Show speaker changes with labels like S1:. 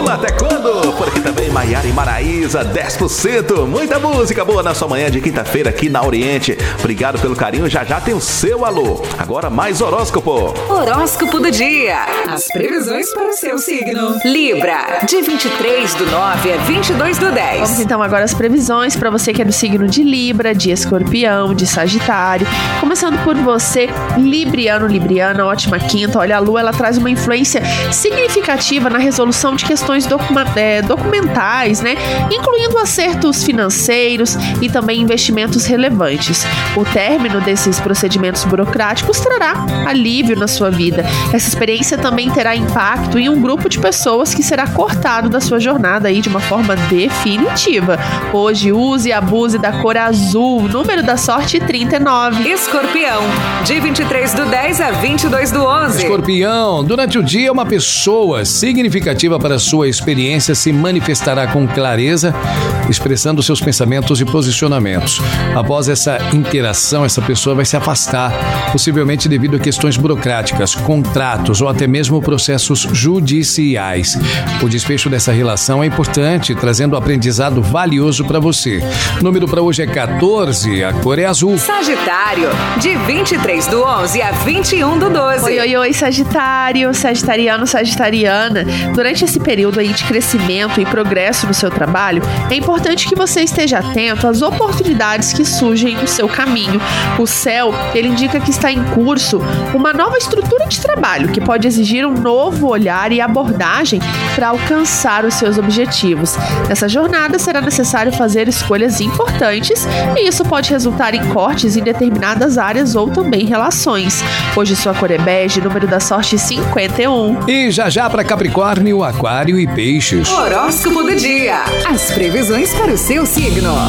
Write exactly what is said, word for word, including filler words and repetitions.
S1: Até Quando? Por aqui também Maiara e Maraísa, dez por cento. Muita música boa na sua manhã de quinta-feira aqui na Oriente. Obrigado pelo carinho, já já tem o seu alô. Agora mais horóscopo.
S2: Horóscopo do dia. As previsões para o seu signo. Libra, de vinte e três do nove a vinte e dois do dez.
S3: Vamos então agora as previsões para você que é do signo de Libra, de Escorpião, de Sagitário. Começando por você, Libriano, Libriana, ótima quinta. Olha, a Lua, ela traz uma influência significativa na resolução de questões documa- é, documentais, né? Incluindo acertos financeiros e também investimentos relevantes. O término desses procedimentos burocráticos trará alívio na sua vida. Essa experiência também terá impacto em um grupo de pessoas que será cortado da sua jornada aí de uma forma definitiva. Hoje, use e abuse da cor azul, número da sorte trinta e nove.
S2: Escorpião, de vinte e três do dez a vinte e dois do onze.
S4: Escorpião, durante o dia, uma pessoa significativa para sua experiência se manifestará com clareza, expressando seus pensamentos e posicionamentos. Após essa interação, essa pessoa vai se afastar, possivelmente devido a questões burocráticas, contratos ou até mesmo processos judiciais. O desfecho dessa relação é importante, trazendo aprendizado valioso para você. O número para hoje é quatorze, a cor é azul.
S2: Sagitário, de vinte e três do onze a vinte e um do doze.
S3: Oi, oi, oi, Sagitário, Sagitariano, Sagitariana. Durante esse período aí de crescimento e progresso no seu trabalho, é importante que você esteja atento às oportunidades que surgem no seu caminho. O céu, ele indica que está em curso uma nova estrutura de trabalho, que pode exigir um novo olhar e abordagem para alcançar os seus objetivos. Nessa jornada, será necessário fazer escolhas importantes e isso pode resultar em cortes em determinadas áreas ou também relações. Hoje sua cor é bege, número da sorte cinquenta e um.
S4: E já já para Capricórnio, Aquário e Peixes.
S2: Horóscopo do dia. As previsões para o seu signo.